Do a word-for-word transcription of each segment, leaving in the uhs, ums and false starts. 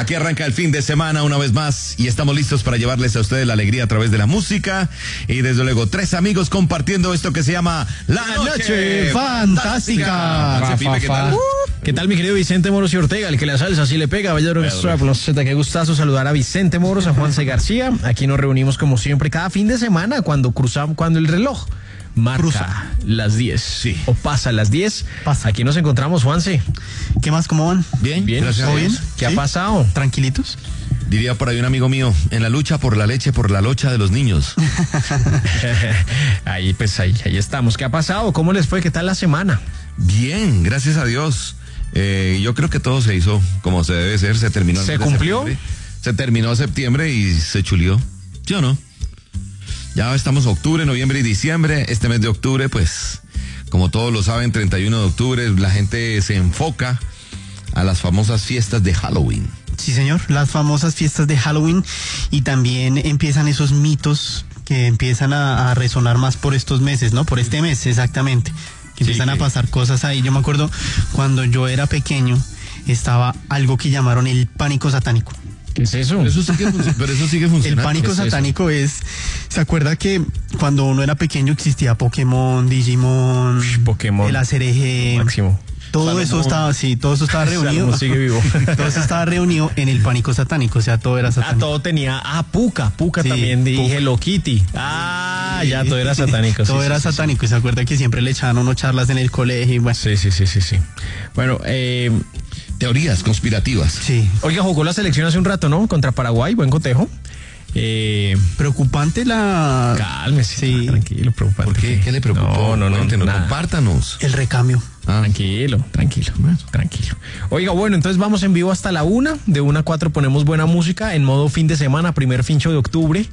Aquí arranca el fin de semana una vez más y estamos listos para llevarles a ustedes la alegría a través de la música y desde luego tres amigos compartiendo esto que se llama La, la Noche, noche Fantástica. Fa, fa, ¿Qué tal? Uh, ¿Qué tal mi querido Vicente Moros y Ortega? El que la salsa sí le pega, vaya qué gustazo saludar a Vicente Moros, a Juanse García. Aquí nos reunimos como siempre cada fin de semana cuando cruzamos, cuando el reloj marca Cruza. las diez, sí. o pasa las diez. Pasa. Aquí nos encontramos, Juanse. ¿Qué más? ¿Cómo van? Bien, bien. Gracias. ¿Todo bien? ¿Qué ¿Sí? ha pasado? ¿Tranquilitos? Diría por ahí un amigo mío, en la lucha por la leche, por la locha de los niños. ahí, pues ahí, ahí estamos. ¿Qué ha pasado? ¿Cómo les fue? ¿Qué tal la semana? Bien, gracias a Dios. Eh, yo creo que todo se hizo como se debe ser. Se terminó. ¿Se cumplió? Se terminó septiembre y se chulió. ¿Sí o no? Ya estamos octubre, noviembre y diciembre. Este mes de octubre, pues, como todos lo saben, treinta y uno de octubre, la gente se enfoca a las famosas fiestas de Halloween. Sí, señor, las famosas fiestas de Halloween, y también empiezan esos mitos que empiezan a, a resonar más por estos meses, ¿no? Por este mes, exactamente. Que empiezan sí, que... a pasar cosas ahí. Yo me acuerdo cuando yo era pequeño, estaba algo que llamaron el pánico satánico. ¿Qué es eso? Pero eso sigue, pero eso sigue funcionando. El pánico es satánico eso? es... ¿Se acuerda que cuando uno era pequeño existía Pokémon, Digimon, Ush, Pokémon, el A C R G, máximo? Todo Salomón. eso estaba, sí, todo eso estaba reunido. Salomón sigue vivo. Todo eso estaba reunido en el pánico satánico, o sea, todo era satánico. Ah, todo tenía, ah, Puka, Puka sí, también, dije Hello Kitty. Ah, sí. ya, todo era satánico. todo sí, era sí, satánico, sí. y se acuerda que siempre le echaban unos charlas en el colegio y bueno. Sí, sí, sí, sí, sí. Bueno, eh... teorías conspirativas. Sí. Oiga, jugó la selección hace un rato, ¿no? Contra Paraguay, buen cotejo. Eh, preocupante la... Cálmese, sí. tranquilo, preocupante. ¿Por qué? ¿Qué le preocupó? No, no, no, no, no compártanos. El recambio. Ah. Tranquilo, tranquilo, tranquilo. Oiga, bueno, entonces vamos en vivo hasta la una. De una a cuatro ponemos buena música en modo fin de semana, primer fincho de octubre.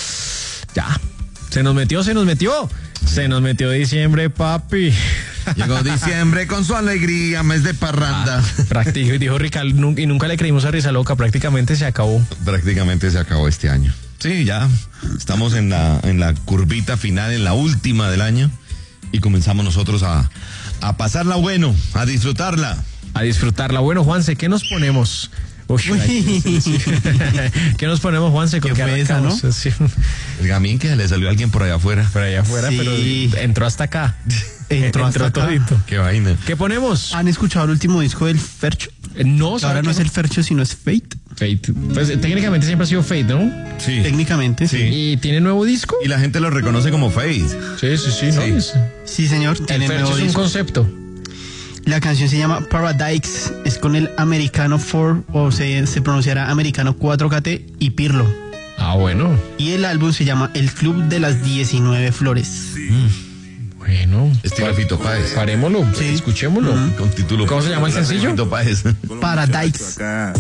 Ya, se nos metió, se nos metió. Se nos metió diciembre, papi. Llegó diciembre con su alegría, mes de parranda. Ah, práctico, y dijo Ricardo, y nunca le creímos a Risa Loca, prácticamente se acabó. Prácticamente se acabó este año. Sí, ya estamos en la, en la curvita final, en la última del año, y comenzamos nosotros a, a pasarla bueno, a disfrutarla. A disfrutarla. Bueno, Juanse, ¿qué nos ponemos? Uy, ay, sí, sí. ¿Qué nos ponemos, Juanse? ¿Con qué arrancamos? ¿No? Sí. El gamín que le salió a alguien por allá afuera. Por allá afuera, sí. Pero entró hasta acá. Entró, entró hasta todito. Acá. Qué vaina. ¿Qué ponemos? ¿Han escuchado el último disco del Fercho? No, ahora no es el Fercho, sino es Fate. Fate. Pues técnicamente siempre ha sido Fate, ¿no? Sí. Técnicamente, sí. ¿Y tiene nuevo disco? Y la gente lo reconoce como Fate. Sí, sí, sí. ¿no? Sí, sí, señor. El tiene Fercho nuevo es disco. un concepto. La canción se llama Paradise, es con el Americano cuatro, o se, se pronunciará Americano cuatro K T y Pirlo. Ah, bueno. Y el álbum se llama El Club de las diecinueve Flores. Mm. Bueno. Estilo Fito Páez. Parémoslo, sí. Escuchémoslo. Mm. Con título. ¿Cómo se llama el sencillo? Fito Páez. Paradise.